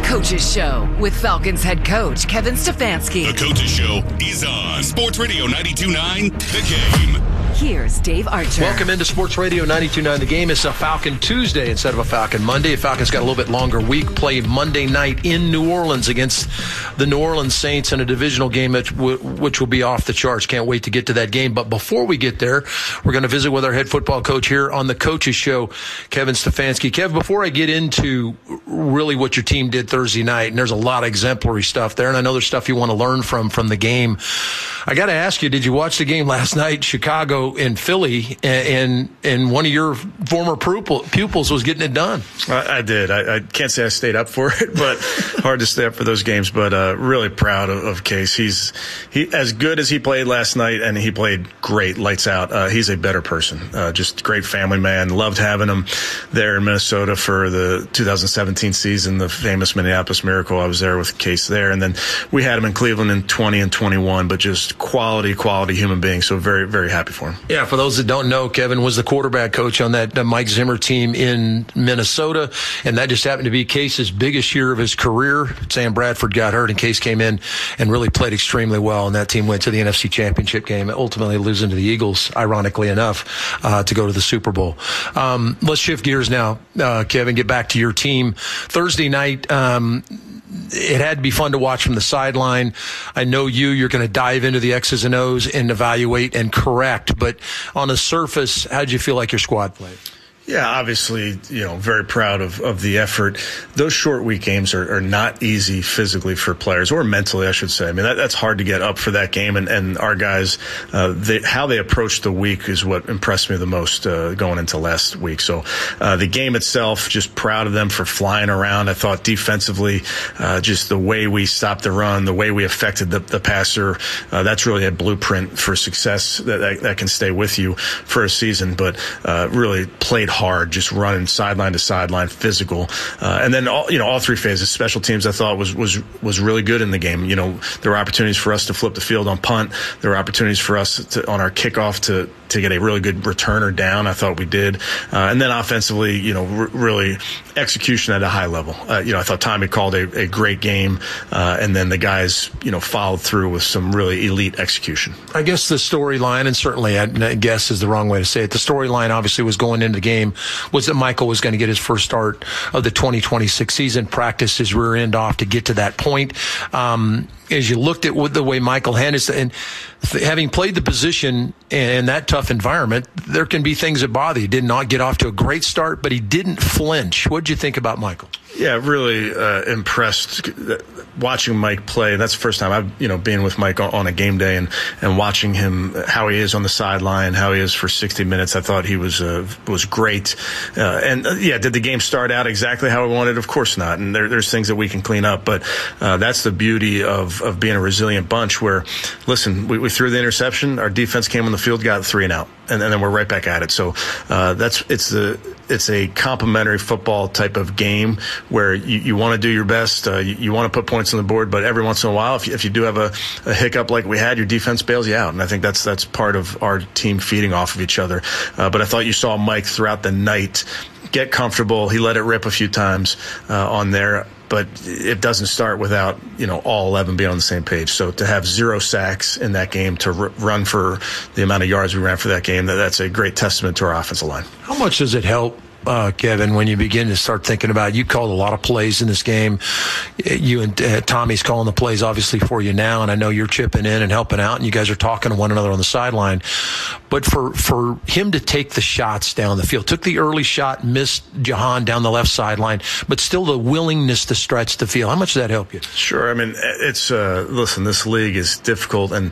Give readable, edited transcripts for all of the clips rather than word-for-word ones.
Coach's Show with Falcons head coach Kevin Stefanski. The Coach's Show is on Sports Radio 92.9 The Game. Here's Dave Archer. Welcome into Sports Radio 92.9 The Game. It's a Falcon Tuesday instead of a Falcon Monday. Falcons got a little bit longer week. Play Monday night in New Orleans against the New Orleans Saints in a divisional game which will be off the charts. Can't wait to get to that game. But before we get there, we're going to visit with our head football coach here on the Coach's Show, Kevin Stefanski. Kev, before I get into really what your team did Thursday night, and there's a lot of exemplary stuff there, and I know there's stuff you want to learn from the game. I got to ask you, did you watch the game last night, Chicago and Philly, and one of your former pupils was getting it done? I did. I can't say I stayed up for it, but hard to stay up for those games. But really proud of Case. He as good as he played last night, and he played great, lights out. He's a better person. Just great family man. Loved having him there in Minnesota for the 2017 season, the famous Minneapolis Miracle. I was there with Case there, and then we had him in Cleveland in 20 and 21. But just quality human being. So very, very happy for him. Yeah, for those that don't know, Kevin was the quarterback coach on that Mike Zimmer team in Minnesota, and that just happened to be Case's biggest year of his career. Sam Bradford got hurt, and Case came in and really played extremely well, and that team went to the NFC Championship game, ultimately losing to the Eagles, ironically enough, to go to the Super Bowl. Let's shift gears now, Kevin, get back to your team. Thursday night, it had to be fun to watch from the sideline. I know you're going to dive into the X's and O's and evaluate and correct, but on the surface, how did you feel like your squad played? Yeah, obviously, very proud of the effort. Those short week games are not easy physically for players, or mentally, I should say. I mean, that's hard to get up for that game, and our guys, how they approached the week is what impressed me the most going into last week. So the game itself, just proud of them for flying around. I thought defensively, just the way we stopped the run, the way we affected the passer, that's really a blueprint for success that can stay with you for a season, but really played hard, just running sideline to sideline, physical, and then all three phases. Special teams, I thought was really good in the game. There were opportunities for us to flip the field on punt. There were opportunities for us on our kickoff to get a really good returner down. I thought we did, and then offensively, really execution at a high level. I thought Tommy called a great game, and then the guys, followed through with some really elite execution. I guess the storyline, and certainly I guess is the wrong way to say it, the storyline obviously was going into the game was that Michael was going to get his first start of the 2026 season, practice his rear end off to get to that point. As you looked at the way Michael handles it, and having played the position in that tough environment, there can be things that bother you. Did not get off to a great start, but he didn't flinch. What did you think about Michael? Yeah, really impressed watching Mike play. That's the first time I've being with Mike on a game day and watching him, how he is on the sideline, how he is for 60 minutes. I thought he was great. Did the game start out exactly how we wanted? Of course not. And there's things that we can clean up. But that's the beauty of being a resilient bunch. Where, listen, we threw the interception, our defense came on the field, got 3 and out, and then we're right back at it. So it's a complementary football type of game where you want to do your best, you want to put points on the board, but every once in a while, if you do have a hiccup like we had, your defense bails you out, and I think that's part of our team feeding off of each other. But I thought you saw Mike throughout the night get comfortable. He let it rip a few times on there. But it doesn't start without, all 11 being on the same page. So to have 0 sacks in that game, to run for the amount of yards we ran for that game, that's a great testament to our offensive line. How much does it help, Kevin, when you begin to start thinking about, you called a lot of plays in this game. You and Tommy's calling the plays obviously for you now, and I know you're chipping in and helping out, and you guys are talking to one another on the sideline. But for him to take the shots down the field, took the early shot, missed Jahan down the left sideline, but still the willingness to stretch the field. How much does that help you? Sure. I mean, it's listen, this league is difficult, and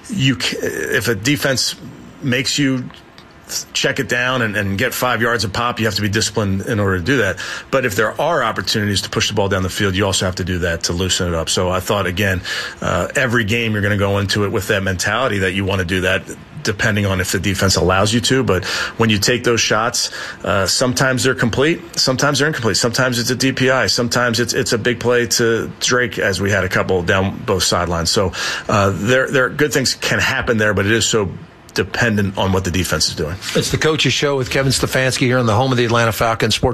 if a defense makes you check it down and get 5 yards a pop, you have to be disciplined in order to do that. But if there are opportunities to push the ball down the field, you also have to do that to loosen it up. So I thought, again, every game you're going to go into it with that mentality that you want to do that, depending on if the defense allows you to. But when you take those shots, sometimes they're complete, sometimes they're incomplete. Sometimes it's a DPI, sometimes it's a big play to Drake, as we had a couple down both sidelines. So there good things can happen there, but it is so dependent on what the defense is doing. It's the Coach's Show with Kevin Stefanski here on the home of the Atlanta Falcons, Sports